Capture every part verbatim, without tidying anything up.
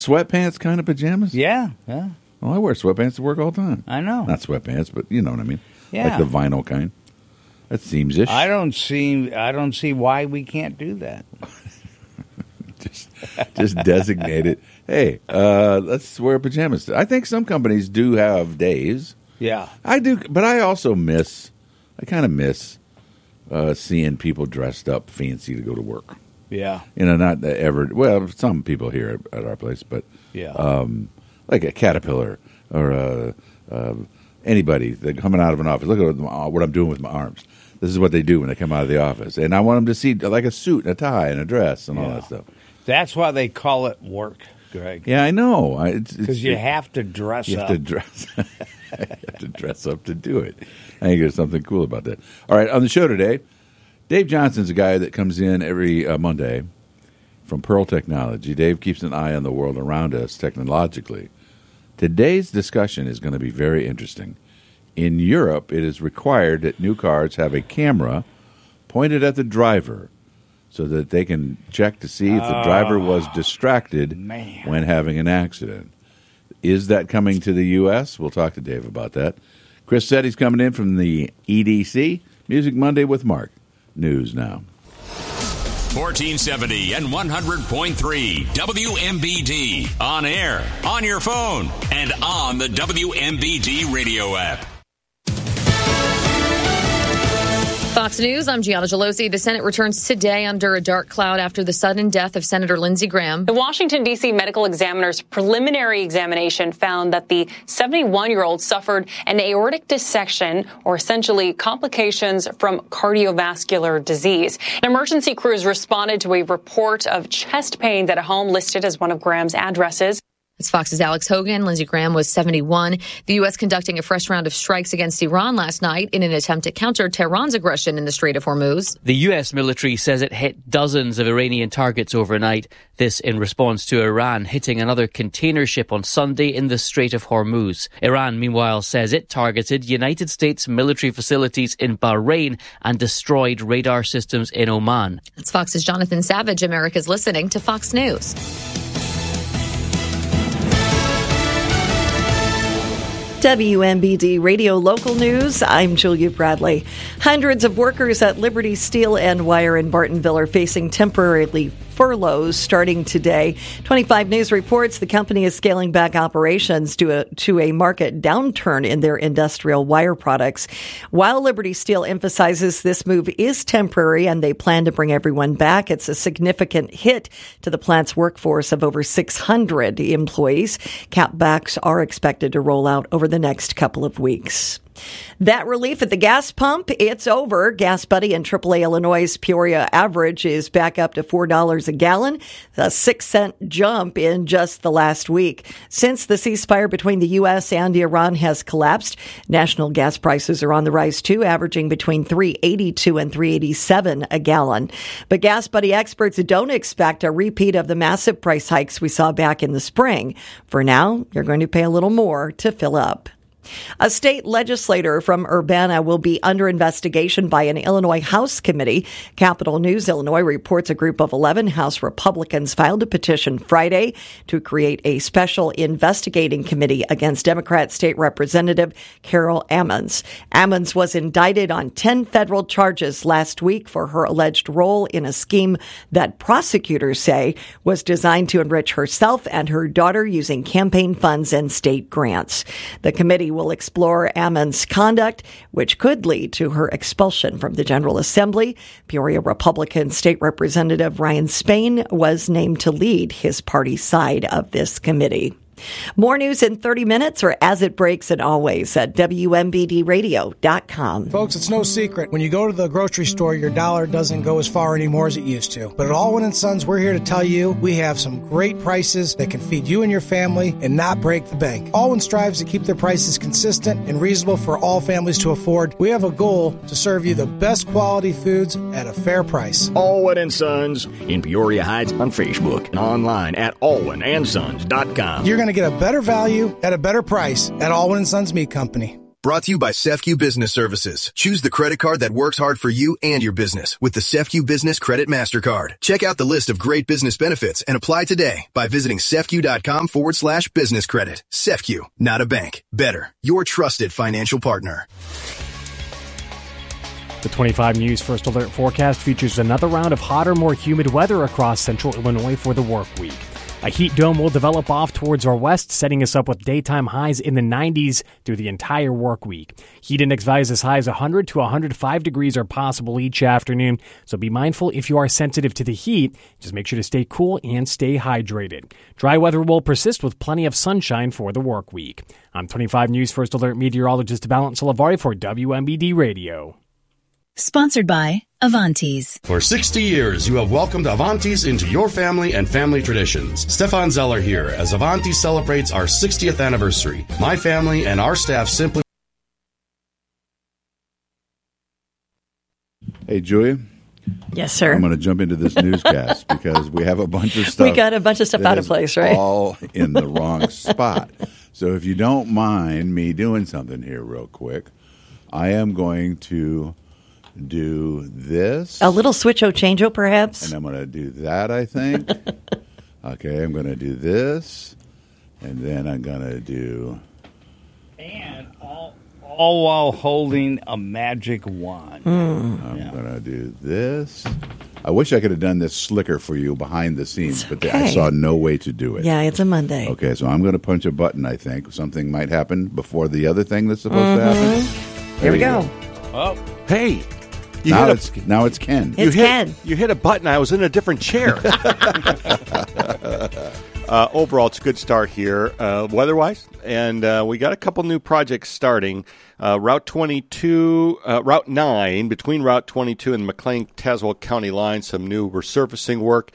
Sweatpants kind of pajamas? Yeah, yeah. Well, I wear sweatpants to work all the time. I know. Not sweatpants, but you know what I mean. Yeah. Like the vinyl kind. That seems ish. I don't see. I don't see why we can't do that. just, just designate it. Hey, uh, let's wear pajamas. I think some companies do have days. Yeah, I do, but I also miss. I kind of miss uh, seeing people dressed up fancy to go to work. Yeah, you know, not ever. Well, some people here at, at our place, but yeah, um, like a Caterpillar or a, uh, anybody that coming out of an office. Look at what I'm doing with my arms. This is what they do when they come out of the office, and I want them to see like a suit and a tie and a dress and all yeah. that stuff. That's why they call it work, Greg. Yeah, I know. Because you have to dress you up. Have to dress. you have to dress up to do it. I think there's something cool about that. All right, on the show today, Dave Johnson's a guy that comes in every uh, Monday from Pearl Technology. Dave keeps an eye on the world around us technologically. Today's discussion is going to be very interesting. In Europe, it is required that new cars have a camera pointed at the driver so that they can check to see if the driver was distracted man. when having an accident. Is that coming to the U S? We'll talk to Dave about that. Chris Setti's coming in from the E D C. Music Monday with Mark. News now. fourteen seventy and one hundred point three W M B D. On air, on your phone, and on the W M B D radio app. Fox News, I'm Gianna Gelosi. The Senate returns today under a dark cloud after the sudden death of Senator Lindsey Graham. The Washington, D C medical examiner's preliminary examination found that the seventy-one-year-old suffered an aortic dissection, or essentially complications from cardiovascular disease. Emergency crews responded to a report of chest pains at a home listed as one of Graham's addresses. It's Fox's Alex Hogan. Lindsey Graham was seventy-one. The U S conducting a fresh round of strikes against Iran last night in an attempt to counter Tehran's aggression in the Strait of Hormuz. The U S military says it hit dozens of Iranian targets overnight. This in response to Iran hitting another container ship on Sunday in the Strait of Hormuz. Iran, meanwhile, says it targeted United States military facilities in Bahrain and destroyed radar systems in Oman. It's Fox's Jonathan Savage. America's listening to Fox News. W M B D Radio Local News, I'm Julia Bradley. Hundreds of workers at Liberty Steel and Wire in Bartonville are facing temporarily furloughs starting today. twenty-five News reports the company is scaling back operations to a, to a market downturn in their industrial wire products. While Liberty Steel emphasizes this move is temporary and they plan to bring everyone back, it's a significant hit to the plant's workforce of over six hundred employees. Cutbacks are expected to roll out over the next couple of weeks. That relief at the gas pump, it's over. Gas Buddy and triple A Illinois' Peoria average is back up to four dollars a gallon, a six cent jump in just the last week. Since the ceasefire between the U S and Iran has collapsed, national gas prices are on the rise too, averaging between three eighty-two and three eighty-seven a gallon. But Gas Buddy experts don't expect a repeat of the massive price hikes we saw back in the spring. For now, you're going to pay a little more to fill up. A state legislator from Urbana will be under investigation by an Illinois House committee. Capital News Illinois reports a group of eleven House Republicans filed a petition Friday to create a special investigating committee against Democrat State Representative Carol Ammons. Ammons was indicted on ten federal charges last week for her alleged role in a scheme that prosecutors say was designed to enrich herself and her daughter using campaign funds and state grants. The committee will explore Ammons' conduct, which could lead to her expulsion from the General Assembly. Peoria Republican State Representative Ryan Spain was named to lead his party side of this committee. More news in thirty minutes or as it breaks, and always at W M B D radio dot com. Folks, it's no secret. When you go to the grocery store, your dollar doesn't go as far anymore as it used to. But at Allwyn and Sons, we're here to tell you we have some great prices that can feed you and your family and not break the bank. Allwyn strives to keep their prices consistent and reasonable for all families to afford. We have a goal to serve you the best quality foods at a fair price. Allwyn and Sons in Peoria Heights on Facebook and online at allwyn and sons dot com. You're going to get a better value at a better price at Allwyn and Sons Meat Company. Brought to you by C E F C U Business Services. Choose the credit card that works hard for you and your business with the C E F C U Business Credit MasterCard. Check out the list of great business benefits and apply today by visiting cefcu.com forward slash business credit. C E F C U, not a bank. Better. Your trusted financial partner. The twenty-five News First Alert forecast features another round of hotter, more humid weather across central Illinois for the work week. A heat dome will develop off towards our west, setting us up with daytime highs in the nineties through the entire work week. Heat index values as high as one hundred to one hundred five degrees are possible each afternoon, so be mindful if you are sensitive to the heat. Just make sure to stay cool and stay hydrated. Dry weather will persist with plenty of sunshine for the work week. I'm twenty-five News First Alert meteorologist Valent Salavari for W M B D Radio. Sponsored by Avantis. For sixty years, you have welcomed Avantis into your family and family traditions. Stefan Zeller here as Avantis celebrates our sixtieth anniversary. My family and our staff simply... Hey, Julia. Yes, sir. I'm going to jump into this newscast because we have a bunch of stuff. We got a bunch of stuff out of place, right? All in the wrong spot. So if you don't mind me doing something here real quick, I am going to do this. A little switch-o, change-o, perhaps? And I'm going to do that, I think. Okay, I'm going to do this. And then I'm going to do... And all, all while holding a magic wand. Mm. I'm Yeah. going to do this. I wish I could have done this slicker for you behind the scenes, but okay. I saw no way to do it. Yeah, it's a Monday. Okay, so I'm going to punch a button, I think. Something might happen before the other thing that's supposed Mm-hmm. to happen. Here we go. Oh, Hey, you Now hit it's, now it's Ken. a, you It's hit, Ken. You hit a button. I was in a different chair. uh, overall, it's a good start here, uh, weather-wise, and uh, we got a couple new projects starting. Uh, Route twenty-two, uh, Route nine, between Route twenty-two and McLean-Tazewell County line, some new resurfacing work.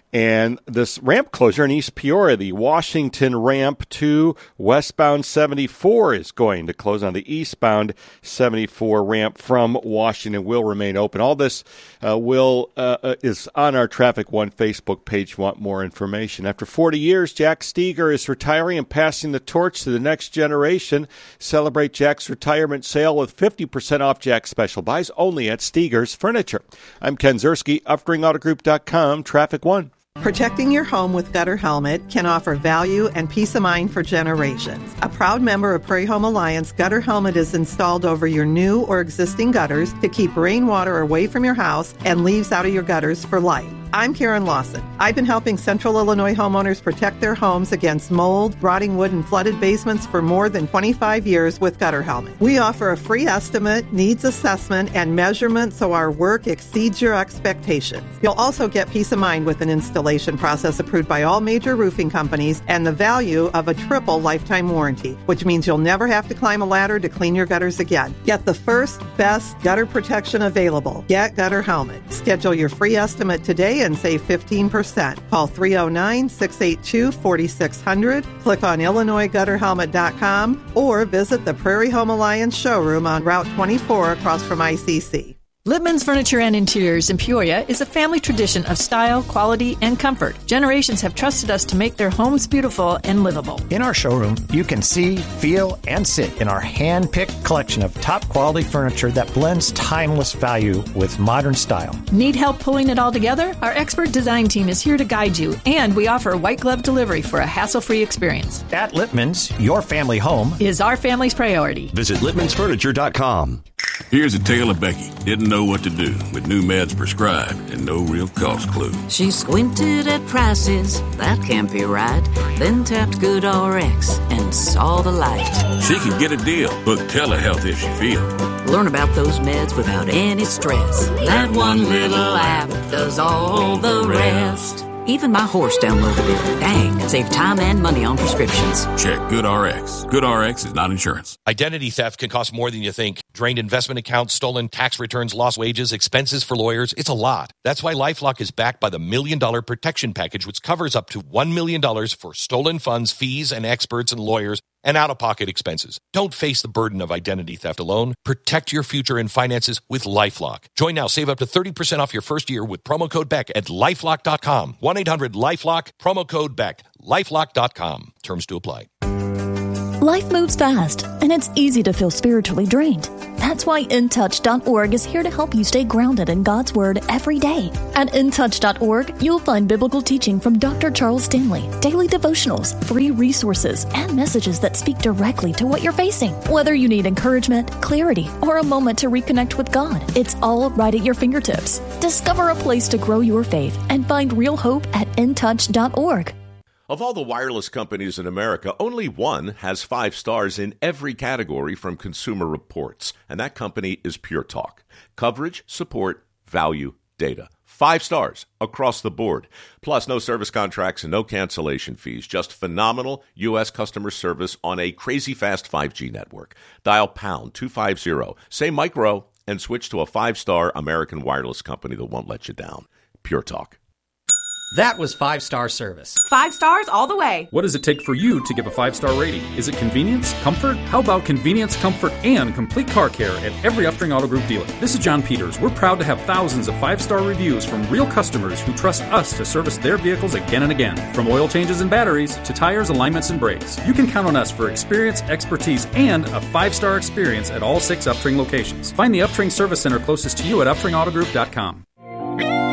And this ramp closure in East Peoria, the Washington ramp to westbound seventy-four is going to close. On the eastbound seventy-four ramp from Washington will remain open. All this uh, will uh, is on our Traffic One Facebook page if you want more information. After forty years, Jack Steger is retiring and passing the torch to the next generation. Celebrate Jack's retirement sale with fifty percent off Jack special buys only at Steger's Furniture. I'm Ken Zerski, upring auto group dot com, Traffic One. Protecting your home with Gutter Helmet can offer value and peace of mind for generations. A proud member of Prairie Home Alliance, Gutter Helmet is installed over your new or existing gutters to keep rainwater away from your house and leaves out of your gutters for life. I'm Karen Lawson. I've been helping Central Illinois homeowners protect their homes against mold, rotting wood, and flooded basements for more than twenty-five years with Gutter Helmet. We offer a free estimate, needs assessment, and measurement so our work exceeds your expectations. You'll also get peace of mind with an installation process approved by all major roofing companies and the value of a triple lifetime warranty, which means you'll never have to climb a ladder to clean your gutters again. Get the first, best gutter protection available. Get Gutter Helmet. Schedule your free estimate today and save fifteen percent. Call three oh nine, six eight two, four six zero zero, click on Illinois Gutter Helmet dot com, or visit the Prairie Home Alliance showroom on Route twenty-four across from I C C. Lippman's Furniture and Interiors in Peoria is a family tradition of style, quality, and comfort. Generations have trusted us to make their homes beautiful and livable. In our showroom, you can see, feel, and sit in our hand-picked collection of top-quality furniture that blends timeless value with modern style. Need help pulling it all together? Our expert design team is here to guide you, and we offer white glove delivery for a hassle-free experience. At Lippman's, your family home is our family's priority. Visit Lippmans Furniture dot com. Here's a tale of Becky. Didn't know what to do with new meds prescribed and no real cost clue. She squinted at prices, that can't be right. Then tapped GoodRx and saw the light. She could get a deal. Book telehealth if she feels. Learn about those meds without any stress. That one little app does all the rest. Even my horse downloaded it. Dang, save time and money on prescriptions. Check GoodRx. GoodRx is not insurance. Identity theft can cost more than you think. Drained investment accounts, stolen tax returns, lost wages, expenses for lawyers. It's a lot. That's why LifeLock is backed by the Million Dollar Protection Package, which covers up to one million dollars for stolen funds, fees, and experts and lawyers, and out-of-pocket expenses. Don't face the burden of identity theft alone. Protect your future and finances with LifeLock. Join now. Save up to thirty percent off your first year with promo code Beck at LifeLock dot com. one eight hundred LifeLock, promo code Beck. LifeLock dot com. Terms to apply. Life moves fast, and it's easy to feel spiritually drained. That's why In Touch dot org is here to help you stay grounded in God's Word every day. At In Touch dot org, you'll find biblical teaching from Doctor Charles Stanley, daily devotionals, free resources, and messages that speak directly to what you're facing. Whether you need encouragement, clarity, or a moment to reconnect with God, it's all right at your fingertips. Discover a place to grow your faith and find real hope at In Touch dot org. Of all the wireless companies in America, only one has five stars in every category from Consumer Reports, and that company is Pure Talk. Coverage, support, value, data. Five stars across the board. Plus, no service contracts and no cancellation fees. Just phenomenal U S customer service on a crazy fast five G network. Dial pound two fifty, say micro, and switch to a five-star American wireless company that won't let you down. Pure Talk. That was five-star service. Five stars all the way. What does it take for you to give a five-star rating? Is it convenience? Comfort? How about convenience, comfort, and complete car care at every Uftring Auto Group dealer? This is John Peters. We're proud to have thousands of five-star reviews from real customers who trust us to service their vehicles again and again. From oil changes and batteries to tires, alignments, and brakes. You can count on us for experience, expertise, and a five-star experience at all six Uftring locations. Find the Uftring Service Center closest to you at uftring auto group dot com.